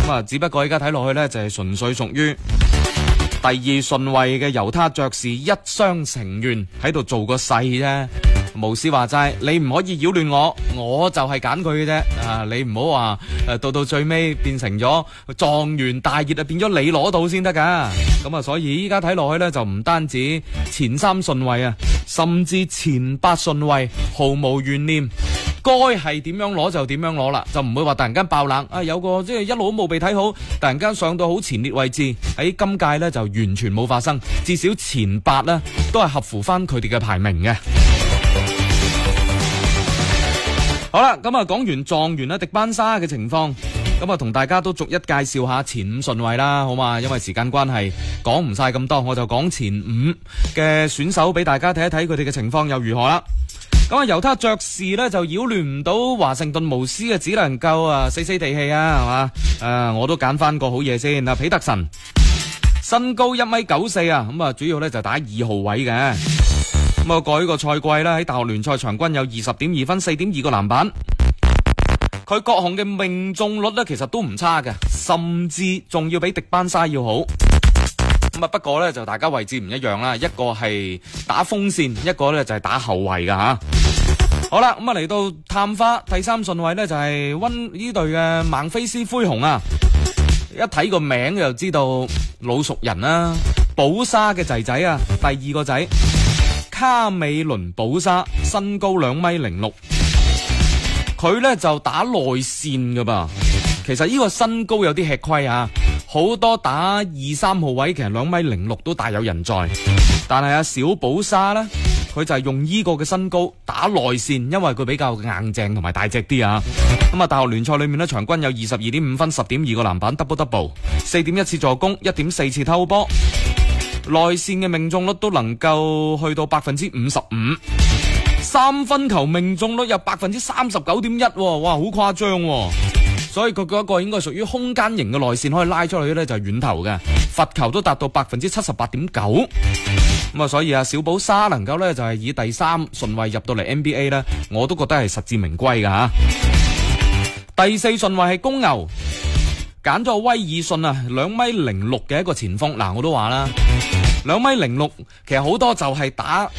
咁啊，只不過依家睇落去呢，就係純粹屬於第二順位嘅猶他爵士一廂情願喺度做個勢啫。巫師話齋，你唔可以擾亂我，我就係揀佢嘅啫。啊，你唔好話到最尾變成咗狀元大熱啊，變咗你攞到先得噶。咁啊，所以依家睇落去呢，就唔單止前3順位啊，甚至前8順位毫無懸念。該係點樣攞就點樣攞啦，就唔會話突然間爆冷啊！有個即係一路都冇被睇好，突然間上到好前列位置，喺今屆呢就完全冇發生，至少前8呢都係合乎翻佢哋嘅排名嘅。好啦，咁啊講完狀元啦，迪班沙嘅情況，咁啊同大家都逐一介紹下前5順位啦，好嘛？因為時間關係講唔晒咁多，我就講前5嘅選手俾大家睇一睇佢哋嘅情況又如何啦。咁啊，猶他爵士呢就擾亂唔到華盛頓巫師嘅，只能夠死死地氣啊，係嘛？我都揀翻個好嘢先。彼得神身高1.94米咁啊，主要呢就打2號位嘅。咁啊，過去個賽季呢喺大學聯賽場均有20.2分、4.2個籃板。佢各項嘅命中率呢其實都唔差嘅，甚至仲要比迪班沙要好。咁啊，不過呢就大家位置唔一樣啦，一個係打鋒線，一個呢就係打後衛噶吓。好啦，咁啊嚟到探花第3順位呢，就係呢隊嘅孟菲斯灰熊啊，一睇個名就知道老熟人啦，保沙嘅仔仔啊，第2個仔卡美倫保沙，身高2.06米，佢呢就打內線噶噃。其實呢個身高有啲吃虧啊，好多打2、3號位其實2.06米都大有人在，但係小保沙呢，佢就係用呢個嘅身高打內線，因為佢比較硬淨同埋大隻啲啊。咁啊，大學聯賽裏面呢，場均有22.5分、10.2個籃板 double， 4.1次助攻、1.4次偷波，內線嘅命中率都能夠去到 55%， 三分球命中率有 39.1%， 哇，好誇張喎。所以佢嗰個應該屬於空間型嘅內線，可以拉出去呢就係遠投嘅，罰球都達到 78.9%。咁啊，所以小保沙能夠呢就係以第3順位入到嚟 NBA 呢，我都覺得係實至名歸㗎吓。第4順位係公牛，揀咗威爾遜啊，2.06米嘅一個前鋒。嗱，我都話啦，2.06米，其實好多就係打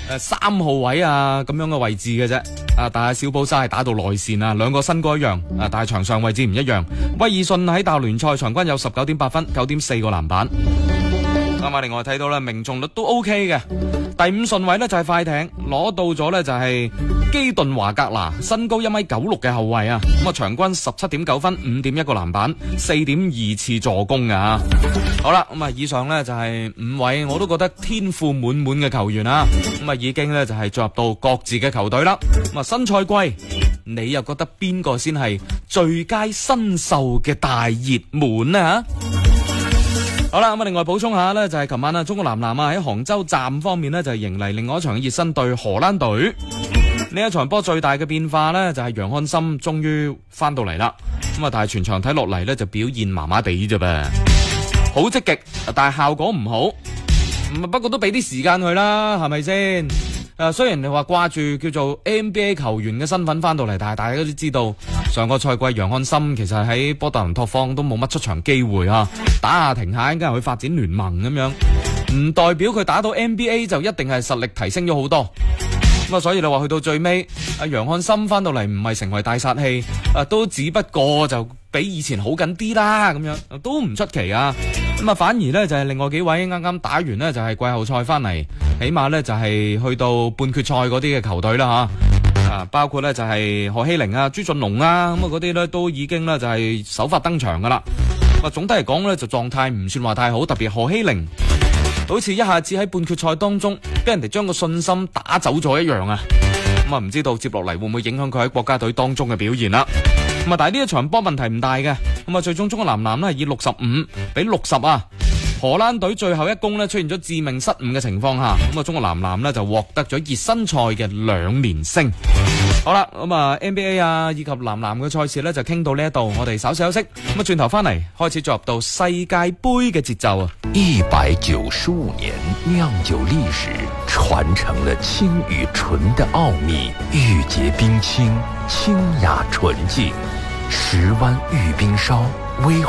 3號位啊咁樣嘅位置嘅啫。但係小保沙係打到內線啊，兩個身高一樣但係場上位置唔一樣。威爾遜喺大學聯賽場均有 19.8分、9.4個籃板。另外睇到咧，命中率都 OK 嘅。第5順位呢就係快艇，攞到咗呢就係基頓華格拿，身高1.96米嘅後衛啊。咁啊，場均 17.9分、5.1個籃板、4.2次助攻噶。好啦，咁啊，以上呢就係5位我都覺得天賦滿滿嘅球員啊。咁啊，已經呢就係進入到各自嘅球隊啦。咁啊，新賽季你又覺得邊個先係最佳新秀嘅大熱門啊？好啦，咁啊，另外補充下呢，就係琴晚啊，中國男籃啊喺杭州站方面呢，就係迎嚟另外一場熱身對荷蘭隊。呢一場波最大嘅變化呢，就係楊漢森終於翻到嚟啦。咁啊，但係全場睇落嚟呢，就表現麻麻地啫噃，好積極，但係效果唔好。不過都俾啲時間佢啦，係咪先？雖然你話掛住叫做 NBA 球員嘅身份翻到嚟，但係大家都知道上個賽季楊漢森其實喺波特蘭拓荒都冇乜出場機會啊，打下停下，應該係去發展聯盟咁樣，唔代表佢打到 NBA 就一定係實力提升咗好多。咁啊，所以你話去到最尾，楊漢森翻到嚟唔係成為大殺器，都只不過就比以前好緊啲啦，咁樣都唔出奇啊。咁啊，反而呢，就係另外幾位啱啱打完呢，就係季後賽翻嚟，起碼呢，就係去到半決賽嗰啲嘅球隊啦吓，包括呢，就係何希凌啊、朱俊龍啊，咁啊嗰啲呢，都已經呢，就係首發登場噶啦。總體嚟講呢，就狀態唔算話太好，特別何希凌好似一下子喺半決賽當中俾人哋將個信心打走咗一樣啊。咁啊，唔知道接落嚟會唔會影響佢喺國家隊當中嘅表現啦。咁啊，但係呢一場波問題唔大嘅。咁啊，最終中國男籃呢係以65比60啊，荷蘭隊最後一攻呢出現咗致命失誤嘅情況下，咁啊，中國男籃呢就獲得咗熱身賽嘅2連勝。好啦，咁啊 NBA 啊以及男籃嘅賽事呢就傾到呢一度，我哋稍事休息。咁啊，轉頭翻嚟開始進入到世界盃嘅節奏啊。 195年釀酒歷史，傳承了清與純的奧秘，玉潔冰清，清雅純淨，10灣玉冰燒微